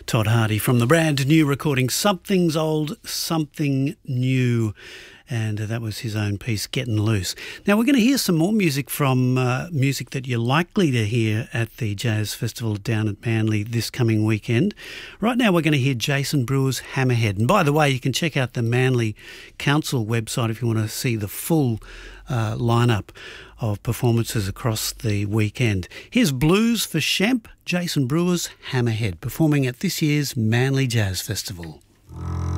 Todd Hardy from the brand new recording Something's Old, Something New. And that was his own piece, Getting Loose. Now we're going to hear some more music from music that you're likely to hear at the Jazz Festival down at Manly this coming weekend. Right now we're going to hear Jason Brewer's Hammerhead. And by the way, you can check out the Manly Council website if you want to see the full lineup of performances across the weekend. Here's Blues for Shemp, Jason Brewer's Hammerhead, performing at this year's Manly Jazz Festival.